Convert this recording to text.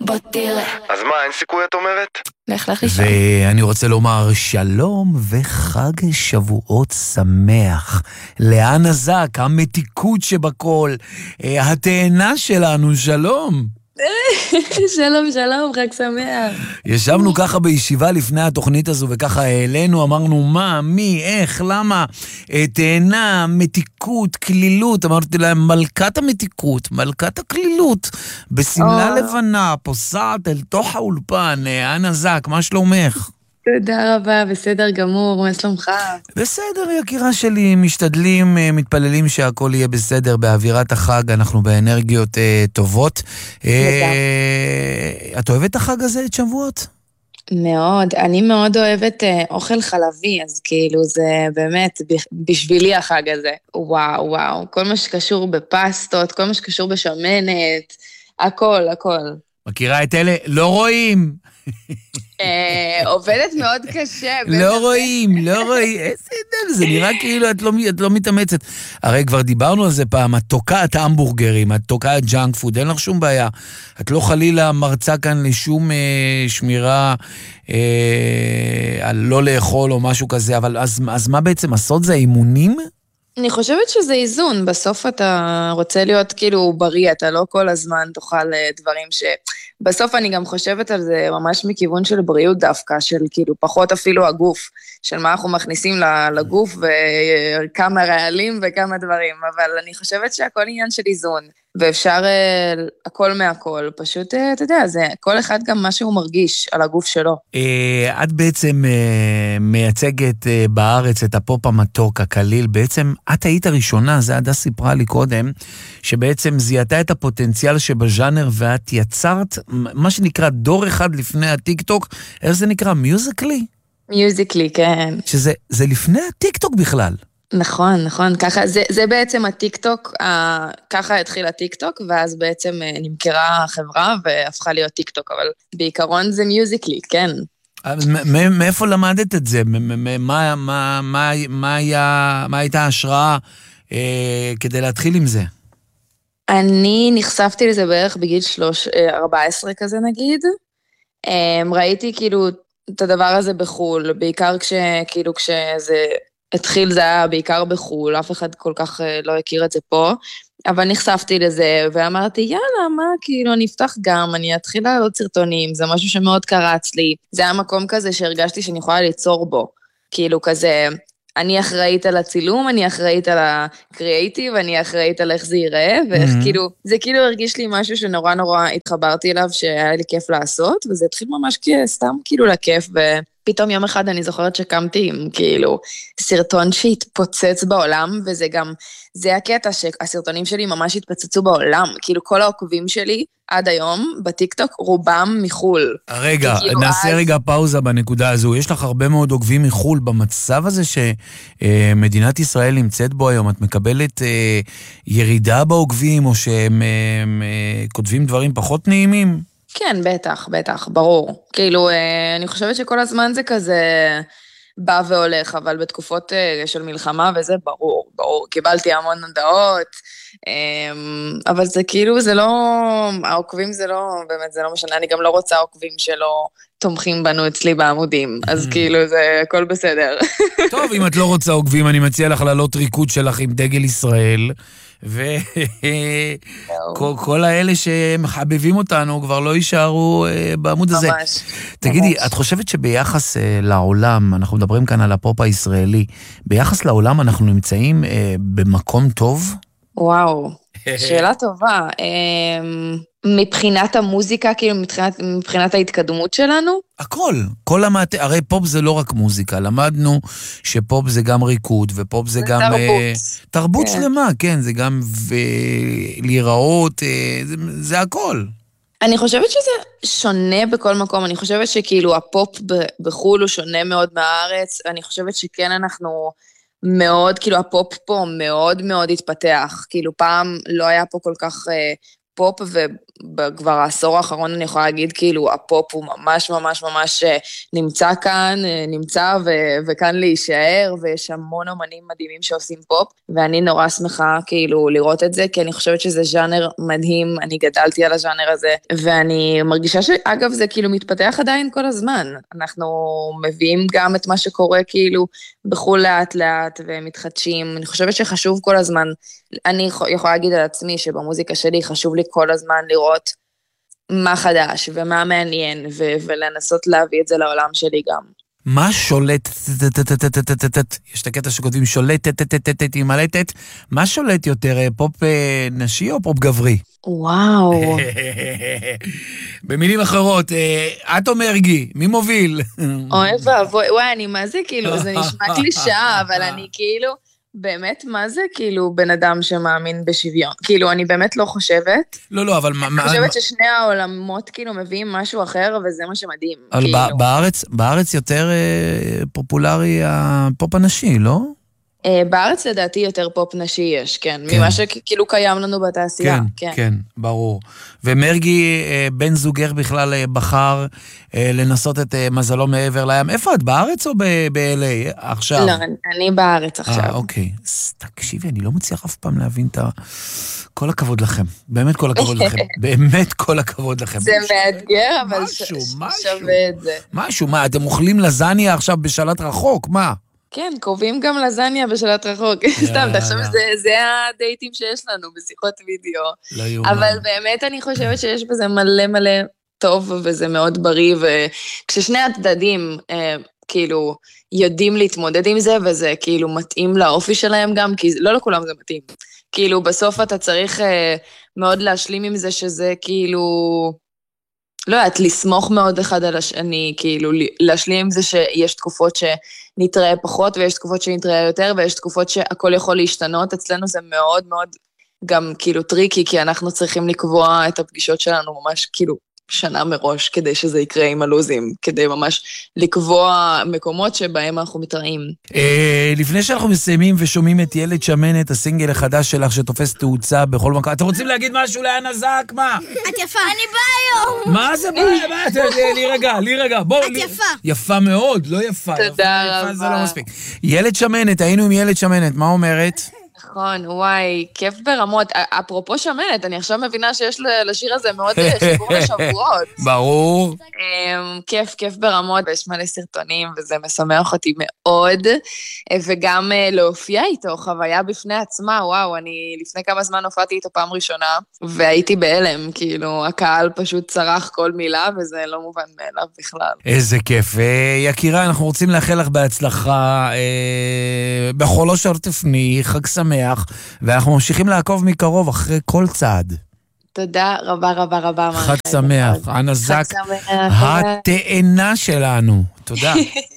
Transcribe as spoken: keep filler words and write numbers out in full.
אז מה, אין סיכוי את אומרת? לך לך לשם. ואני רוצה לומר שלום וחג שבועות שמח. לאנה זק, המתיקות שבכל, התאנה שלנו, שלום. שלום, שלום, חג שמח. ישבנו ככה בישיבה לפני התוכנית הזו, וככה העלינו, אמרנו מה, מי, איך, למה, תאנה, מתיקות, כלילות, אמרתי להם, מלכת המתיקות, מלכת הכלילות, בסמלה לבנה, פוסעת אל תוך האולפן, אנה זק, מה שלומך? תודה רבה, בסדר גמור, מה שלומך? בסדר, יקירה שלי, משתדלים, מתפללים שהכל יהיה בסדר באווירת החג, אנחנו באנרגיות אה, טובות. אה, את אוהבת החג הזה, את שבועות? מאוד, אני מאוד אוהבת אה, אוכל חלבי, אז כאילו זה באמת בשבילי החג הזה. וואו, וואו, כל מה שקשור בפסטות, כל מה שקשור בשמנת, הכל, הכל. מכירה את אלה? לא רואים. עובדת מאוד קשה. לא רואים, לא רואים. איזה דבר, זה נראה כאילו את לא מתאמצת. הרי כבר דיברנו על זה פעם, את תוקעת המבורגרים, את תוקעת ג'אנק פוד, אין לך שום בעיה. את לא חלילה מרצה כאן לשום שמירה על לא לאכול או משהו כזה, אבל אז מה בעצם עשות זה אימונים? אני חושבת שזה איזון, בסוף אתה רוצה להיות כאילו בריא, אתה לא כל הזמן תאכל דברים ש... בסוף אני גם חושבת על זה ממש מכיוון של בריאות דווקא, של כאילו פחות אפילו הגוף, של מה אנחנו מכניסים לגוף וכמה רעלים וכמה דברים, אבל אני חושבת שהכל עניין של איזון, ואפשר הכל מהכל, פשוט אתה יודע, זה כל אחד גם מה שהוא מרגיש על הגוף שלו. את בעצם מייצגת בארץ את הפופ המתוק, הקליל, בעצם את היית הראשונה, זה עדה סיפרה לי קודם, שבעצם זיהתה את הפוטנציאל שבז'אנר ואת יצרת, מה שנקרא דור אחד לפני הטיק-טוק, איך זה נקרא? מיוזיקלי? מיוזיקלי, כן. שזה זה לפני הטיק-טוק בכלל. נכון, נכון, ככה, זה, זה בעצם הטיק-טוק, אה, ככה התחיל הטיק-טוק, ואז בעצם אה, נמכרה החברה והפכה להיות טיק-טוק, אבל בעיקרון זה מיוזיקלי, כן. מאיפה למדת את זה? מה, מה, מה, מה, היה, מה הייתה ההשראה אה, כדי להתחיל עם זה? אני נחשפתי לזה בערך בגיל שלוש, ארבע עשרה כזה נגיד. ראיתי כאילו את הדבר הזה בחול, בעיקר כשכאילו כשזה התחיל זה היה בעיקר בחול, אף אחד כל כך לא הכיר את זה פה, אבל נחשפתי לזה ואמרתי יאללה מה כאילו אני אפתח גם, אני אתחיל לעלות סרטונים, זה משהו שמאוד קרץ לי, זה היה מקום כזה שהרגשתי שאני יכולה ליצור בו, כאילו כזה... אני אחראית על הצילום, אני אחראית על הקריאייטיב, אני אחראית על איך זה ייראה, ואיך כאילו, זה כאילו הרגיש לי משהו שנורא נורא התחברתי אליו, שהיה לי כיף לעשות, וזה התחיל ממש סתם כאילו לכיף, ופתאום יום אחד אני זוכרת שקמתי עם כאילו סרטון שהתפוצץ בעולם, וזה גם, זה הקטע שהסרטונים שלי ממש התפוצצו בעולם, כאילו כל העוקבים שלי עד היום בטיקטוק רובם מחול. רגע, נעשה רגע פאוזה בנקודה הזו. יש לך הרבה מאוד עוקבים מחול במצב הזה שמדינת ישראל נמצאת בו היום. את מקבלת ירידה בעוקבים או שהם כותבים דברים פחות נעימים? כן, בטח, בטח, ברור. כאילו, אני חושבת שכל הזמן זה כזה... בא והולך, אבל בתקופות של מלחמה וזה ברור, ברור, קיבלתי המון הודעות, אבל זה כאילו, זה לא, העוקבים זה לא, באמת זה לא משנה, אני גם לא רוצה עוקבים שלא תומכים בנו אצלי בעמודים, אז כאילו זה הכל בסדר. טוב, אם את לא רוצה עוקבים, אני מציע לך לעלות ריקוד שלך עם דגל ישראל, וכל האלה שמחבבים אותנו כבר לא יישארו בעמוד הזה. ממש. תגידי, את חושבת שביחס לעולם, אנחנו מדברים כאן על הפופ הישראלי, ביחס לעולם אנחנו נמצאים במקום טוב? וואו, שאלה טובה. מבחינת המוזיקה, כאילו מבחינת, מבחינת ההתקדמות שלנו? הכל, כל המעט... הרי פופ זה לא רק מוזיקה, למדנו שפופ זה גם ריקוד, ופופ זה, זה גם... תרבות. Uh, תרבות כן. שלמה, כן, זה גם ו... להיראות, uh, זה, זה הכל. אני חושבת שזה שונה בכל מקום, אני חושבת שכאילו הפופ בחול הוא שונה מאוד מהארץ, אני חושבת שכן אנחנו מאוד, כאילו הפופ פה מאוד מאוד התפתח, כאילו פעם לא היה פה כל כך... Uh, הפופ, וכבר העשור האחרון אני יכולה להגיד, כאילו, הפופ הוא ממש ממש ממש נמצא כאן, נמצא ו- וכאן להישאר, ויש המון אומנים מדהימים שעושים פופ, ואני נורא שמחה, כאילו, לראות את זה, כי אני חושבת שזה ז'אנר מדהים, אני גדלתי על הז'אנר הזה, ואני מרגישה שאגב, זה כאילו מתפתח עדיין כל הזמן. אנחנו מביאים גם את מה שקורה, כאילו, בחול לאט לאט, ומתחדשים. אני חושבת שחשוב כל הזמן, אני יכולה להגיד על עצמי שבמוזיקה שלי חשוב לי כל הזמן לראות מה חדש ומה מעניין, ו- ולנסות להביא את זה לעולם שלי גם. מה שולט, יש את הקטע שכותבים שולט, עם מלטת, מה שולט יותר, פופ נשי או פופ גברי? וואו. במילים אחרות, את או מרגי, מי מוביל? אוי ואבוי, וואי, אני מה זה כאילו, זה נשמע קלישאה, אבל אני כאילו... באמת, מה זה כאילו בן אדם שמאמין בשוויון? כאילו, אני באמת לא חושבת. לא, לא, אבל... אני חושבת ששני העולמות כאילו מביאים משהו אחר, וזה מה שמדהים. אבל בארץ, בארץ יותר פופולרי הפופ הנשי, לא? בארץ לדעתי יותר פופ נשי יש, כן. ממה שכאילו קיים לנו בתעשייה. כן, כן, ברור. ומרגי, בן זוגך בכלל בחר לנסות את מזלו מעבר לים. איפה את, בארץ או ב-אל איי עכשיו? לא, אני בארץ עכשיו. אה, אוקיי. תקשיבי, אני לא מצליח אף פעם להבין את ה... כל הכבוד לכם. באמת כל הכבוד לכם. באמת כל הכבוד לכם. זה מאתגר, אבל שווה את זה. משהו, מה, אתם אוכלים לזניה עכשיו בשלט רחוק? מה? כן, קובעים גם לזניה בשלט רחוק. סתם, תחשוב שזה הדייטים שיש לנו בשיחות וידאו. אבל באמת אני חושבת שיש בזה מלא מלא טוב, וזה מאוד בריא, וכששני הצדדים כאילו יודעים להתמודד עם זה, וזה כאילו מתאים לאופי שלהם גם, כי לא לכולם זה מתאים. כאילו בסוף אתה צריך מאוד להשלים עם זה, שזה כאילו... לא יודעת, לסמוך מאוד אחד על השני, כאילו להשלים עם זה שיש תקופות שנתראה פחות, ויש תקופות שנתראה יותר, ויש תקופות שהכל יכול להשתנות. אצלנו זה מאוד מאוד גם כאילו טריקי, כי אנחנו צריכים לקבוע את הפגישות שלנו ממש כאילו שנה מראש, כדי שזה יקרה עם הלוזים, כדי ממש לקבוע מקומות שבהם אנחנו מתראים. לפני שאנחנו מסיימים ושומעים את ילד שמנת, הסינגל החדש שלך שתופס תאוצה בכל מקום, אתם רוצים להגיד משהו לאנה זק? מה? את יפה. אני באה היום. מה זה באה? לי רגע, לי רגע. את יפה. יפה מאוד, לא יפה. תודה רבה. זה לא מספיק. ילד שמנת, היינו עם ילד שמנת, מה אומרת? נכון, וואי, כיף ברמות. אפרופו שמנת, אני עכשיו מבינה שיש לשיר הזה מאוד שיפור לשבועות. ברור. כיף, כיף ברמות, ויש מלא סרטונים, וזה משמח אותי מאוד. וגם להופיע איתו, חוויה בפני עצמה, וואו, אני לפני כמה זמן הופעתי איתו פעם ראשונה, והייתי בהלם, כאילו, הקהל פשוט צרח כל מילה, וזה לא מובן מאליו בכלל. איזה כיף. יקירה, אנחנו רוצים לאחל לך בהצלחה, בחולו שרתפני, חג שמח, ואנחנו ממשיכים לעקוב מקרוב אחרי כל צעד. תודה רבה רבה רבה. חג שמח, אנה זק, התאנה שלנו. תודה.